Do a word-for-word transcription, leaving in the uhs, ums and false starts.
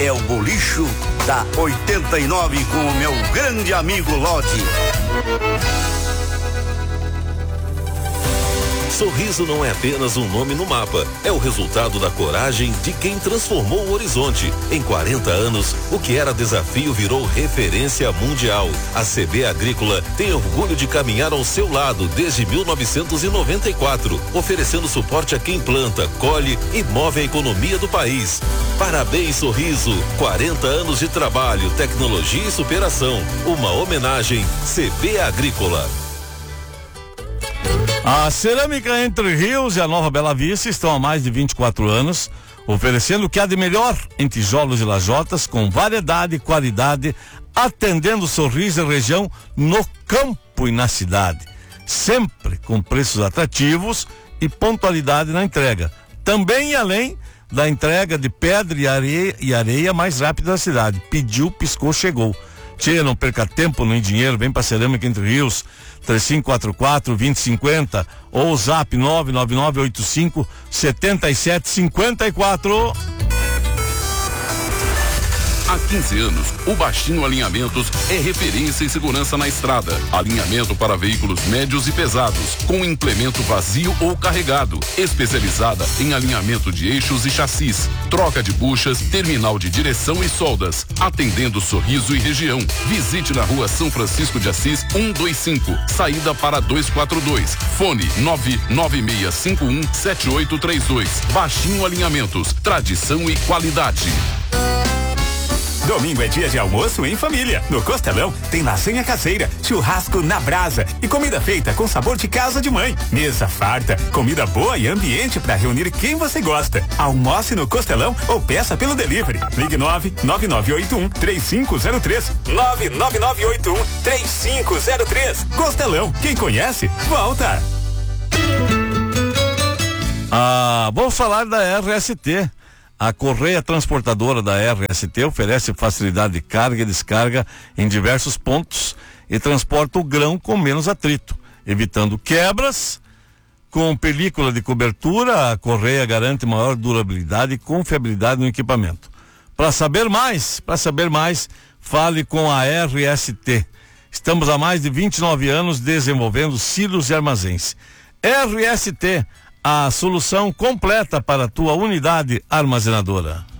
é o bolicho da oitenta e nove com o meu grande amigo Lodi. Sorriso não é apenas um nome no mapa, é o resultado da coragem de quem transformou o horizonte. Em quarenta anos, o que era desafio virou referência mundial. A C B Agrícola tem orgulho de caminhar ao seu lado desde mil novecentos e noventa e quatro, oferecendo suporte a quem planta, colhe e move a economia do país. Parabéns, Sorriso! quarenta anos de trabalho, tecnologia e superação. Uma homenagem C B Agrícola. A Cerâmica Entre Rios e a Nova Bela Vista estão há mais de vinte e quatro anos, oferecendo o que há de melhor em tijolos e lajotas, com variedade e qualidade, atendendo Sorriso e região no campo e na cidade. Sempre com preços atrativos e pontualidade na entrega. Também e além da entrega de pedra e areia, e areia mais rápida da cidade. Pediu, piscou, chegou. Tchê, não perca tempo nem dinheiro, vem pra Cerâmica Entre Rios, três cinco quatro quatro, dois zero cinco zero ou zap nove nove nove oito cinco sete sete cinco quatro. Há quinze anos, o Baixinho Alinhamentos é referência em segurança na estrada. Alinhamento para veículos médios e pesados, com implemento vazio ou carregado. Especializada em alinhamento de eixos e chassis, troca de buchas, terminal de direção e soldas. Atendendo Sorriso e região. Visite na rua São Francisco de Assis, cento e vinte e cinco, saída para duzentos e quarenta e dois. Fone nove nove seis cinco um sete oito três dois. Baixinho Alinhamentos, tradição e qualidade. Domingo é dia de almoço em família. No Costelão tem lasanha caseira, churrasco na brasa e comida feita com sabor de casa de mãe. Mesa farta, comida boa e ambiente para reunir quem você gosta. Almoce no Costelão ou peça pelo delivery. Ligue nove nove nove oito um três cinco zero três. nove nove nove oito um três cinco zero três. Costelão, quem conhece, volta. Ah, vamos falar da R S T. A Correia Transportadora da R S T oferece facilidade de carga e descarga em diversos pontos e transporta o grão com menos atrito, evitando quebras. Com película de cobertura, a Correia garante maior durabilidade e confiabilidade no equipamento. Para saber mais, para saber mais, fale com a R S T. Estamos há mais de vinte e nove anos desenvolvendo silos e armazéns. R S T, a solução completa para a tua unidade armazenadora.